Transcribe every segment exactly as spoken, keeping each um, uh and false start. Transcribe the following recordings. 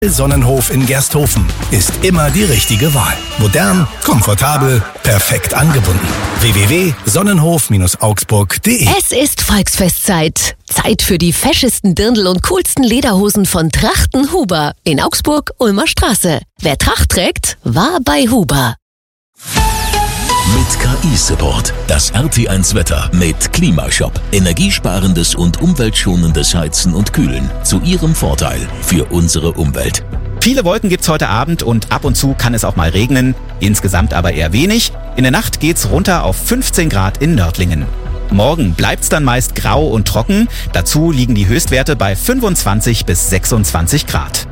Sonnenhof in Gersthofen ist immer die richtige Wahl. Modern, komfortabel, perfekt angebunden. w w w punkt sonnenhof augsburg punkt de Es ist Volksfestzeit. Zeit für die feschesten Dirndl und coolsten Lederhosen von Trachten Huber in Augsburg, Ulmer Straße. Wer Tracht trägt, war bei Huber. Mit K I-Support. Das R T eins Wetter mit Klimashop. Energiesparendes und umweltschonendes Heizen und Kühlen. Zu Ihrem Vorteil für unsere Umwelt. Viele Wolken gibt's heute Abend und ab und zu kann es auch mal regnen. Insgesamt aber eher wenig. In der Nacht geht's runter auf fünfzehn Grad in Nördlingen. Morgen bleibt's dann meist grau und trocken. Dazu liegen die Höchstwerte bei fünfundzwanzig bis sechsundzwanzig Grad.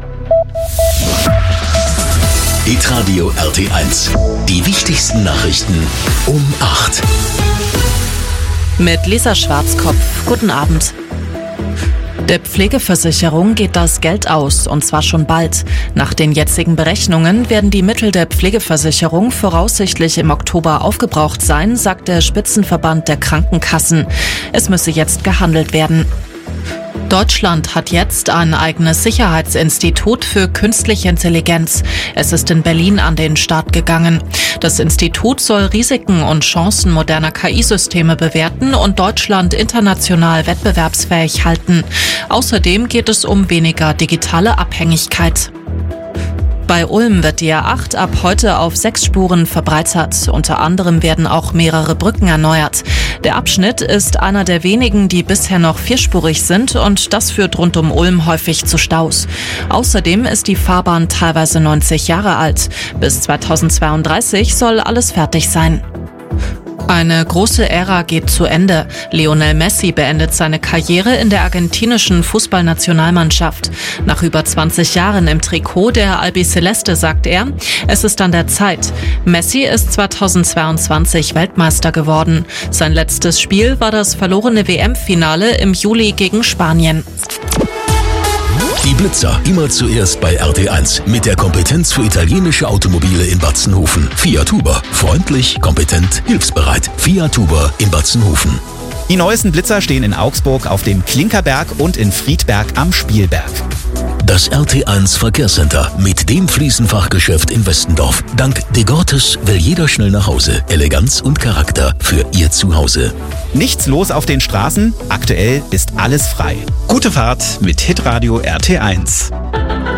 Hitradio R T eins. Die wichtigsten Nachrichten um acht. Mit Lisa Schwarzkopf. Guten Abend. Der Pflegeversicherung geht das Geld aus, und zwar schon bald. Nach den jetzigen Berechnungen werden die Mittel der Pflegeversicherung voraussichtlich im Oktober aufgebraucht sein, sagt der Spitzenverband der Krankenkassen. Es müsse jetzt gehandelt werden. Deutschland hat jetzt ein eigenes Sicherheitsinstitut für künstliche Intelligenz. Es ist in Berlin an den Start gegangen. Das Institut soll Risiken und Chancen moderner K I-Systeme bewerten und Deutschland international wettbewerbsfähig halten. Außerdem geht es um weniger digitale Abhängigkeit. Bei Ulm wird die A acht ab heute auf sechs Spuren verbreitert. Unter anderem werden auch mehrere Brücken erneuert. Der Abschnitt ist einer der wenigen, die bisher noch vierspurig sind, und das führt rund um Ulm häufig zu Staus. Außerdem ist die Fahrbahn teilweise neunzig Jahre alt. Bis zweitausendzweiunddreißig soll alles fertig sein. Eine große Ära geht zu Ende. Lionel Messi beendet seine Karriere in der argentinischen Fußballnationalmannschaft. Nach über zwanzig Jahren im Trikot der Albiceleste sagt er, es ist an der Zeit. Messi ist zweitausendzweiundzwanzig Weltmeister geworden. Sein letztes Spiel war das verlorene W M-Finale im Juli gegen Spanien. Die Blitzer immer zuerst bei R T eins mit der Kompetenz für italienische Automobile in Batzenhofen. Fiat Huber. Freundlich, kompetent, hilfsbereit. Fiat Huber in Batzenhofen. Die neuesten Blitzer stehen in Augsburg auf dem Klinkerberg und in Friedberg am Spielberg. Das R T eins Verkehrscenter mit dem Fliesenfachgeschäft in Westendorf. Dank De Gortes will jeder schnell nach Hause. Eleganz und Charakter für Ihr Zuhause. Nichts los auf den Straßen. Aktuell ist alles frei. Gute Fahrt mit Hitradio R T eins.